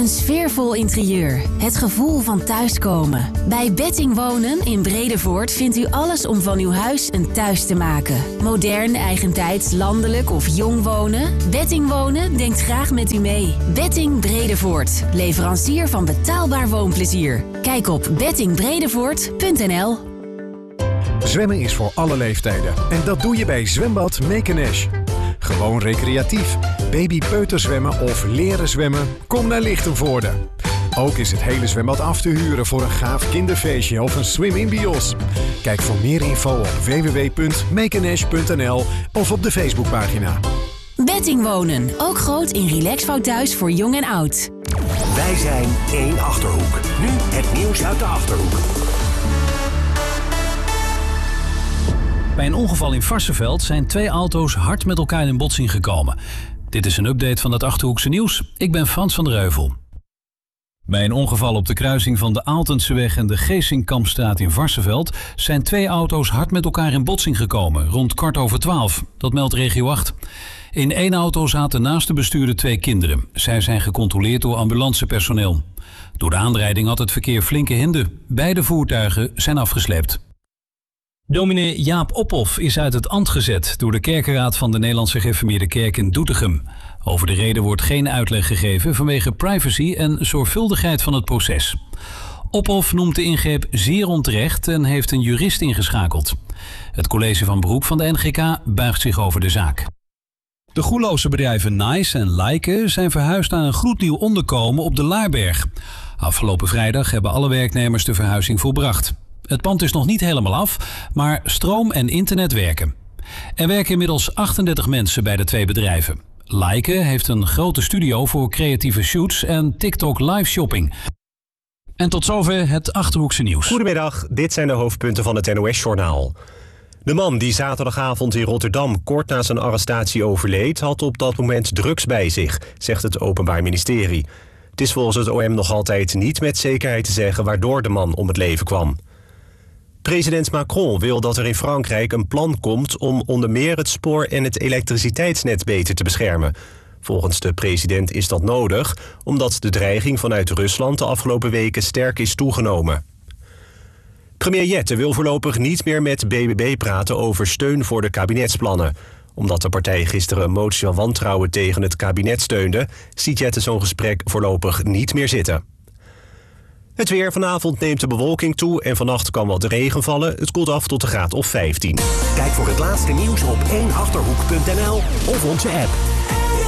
Een sfeervol interieur. Het gevoel van thuiskomen. Bij Betting Wonen in Bredevoort vindt u alles om van uw huis een thuis te maken. Modern, eigentijds, landelijk of jong wonen? Betting Wonen denkt graag met u mee. Betting Bredevoort. Leverancier van betaalbaar woonplezier. Kijk op bettingbredevoort.nl. Zwemmen is voor alle leeftijden. En dat doe je bij Zwembad Mekenesh. Gewoon recreatief. Baby-peuterzwemmen of leren zwemmen? Kom naar Lichtenvoorde. Ook is het hele zwembad af te huren voor een gaaf kinderfeestje of een swim in bios. Kijk voor meer info op www.mekenesh.nl of op de Facebookpagina. Betting Wonen. Ook groot in Relaxfout thuis voor jong en oud. Wij zijn 1 Achterhoek. Nu het nieuws uit de Achterhoek. Bij een ongeval in Varsseveld zijn 2 auto's hard met elkaar in botsing gekomen. Dit is een update van het Achterhoekse nieuws. Ik ben Frans van der Heuvel. Bij een ongeval op de kruising van de Aaltenseweg en de Geesingkampstraat in Varsseveld zijn 2 auto's hard met elkaar in botsing gekomen, rond 12:15. Dat meldt Regio 8. In 1 auto zaten naast de bestuurder 2 kinderen. Zij zijn gecontroleerd door ambulancepersoneel. Door de aanrijding had het verkeer flinke hinder. Beide voertuigen zijn afgesleept. Dominee Jaap Ophof is uit het ambt gezet door de kerkenraad van de Nederlandse Gereformeerde Kerk in Doetinchem. Over de reden wordt geen uitleg gegeven vanwege privacy en zorgvuldigheid van het proces. Ophof noemt de ingreep zeer onterecht en heeft een jurist ingeschakeld. Het college van beroep van de NGK buigt zich over de zaak. De Goelose bedrijven Nice en Laike zijn verhuisd naar een gloednieuw onderkomen op de Laarberg. Afgelopen vrijdag hebben alle werknemers de verhuizing volbracht. Het pand is nog niet helemaal af, maar stroom en internet werken. Er werken inmiddels 38 mensen bij de 2 bedrijven. Laike heeft een grote studio voor creatieve shoots en TikTok live shopping. En tot zover het Achterhoekse nieuws. Goedemiddag, dit zijn de hoofdpunten van het NOS-journaal. De man die zaterdagavond in Rotterdam kort na zijn arrestatie overleed, had op dat moment drugs bij zich, zegt het Openbaar Ministerie. Het is volgens het OM nog altijd niet met zekerheid te zeggen waardoor de man om het leven kwam. President Macron wil dat er in Frankrijk een plan komt om onder meer het spoor- en het elektriciteitsnet beter te beschermen. Volgens de president is dat nodig, omdat de dreiging vanuit Rusland de afgelopen weken sterk is toegenomen. Premier Jette wil voorlopig niet meer met BBB praten over steun voor de kabinetsplannen. Omdat de partij gisteren een motie van wantrouwen tegen het kabinet steunde, ziet Jette zo'n gesprek voorlopig niet meer zitten. Het weer. Vanavond neemt de bewolking toe en vannacht kan wat regen vallen. Het koelt af tot een graad of 15. Kijk voor het laatste nieuws op 1achterhoek.nl of onze app.